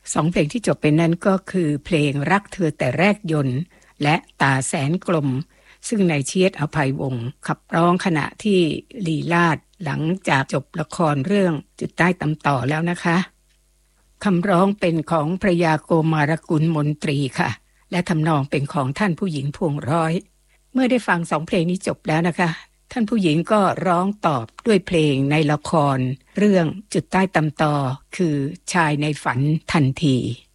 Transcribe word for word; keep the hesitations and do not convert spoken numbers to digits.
สองเพลงที่จบไปนั้นก็คือเพลงรักเธอแต่แรกยนต์และตาแสนกลมซึ่งนายเชียรติอภัยวงศ์ขับร้องขณะที่ลีลาศหลังจากจบละครเรื่องจุดใต้ตำต่อแล้วนะคะคำร้องเป็นของพระยาโกมารกุลมนตรีค่ะและทำนองเป็นของท่านผู้หญิงพวงร้อยเมื่อได้ฟังสองเพลงนี้จบแล้วนะคะท่านผู้หญิงก็ร้องตอบด้วยเพลงในละครเรื่องจุดใต้ตำต่อคือชายในฝันทันที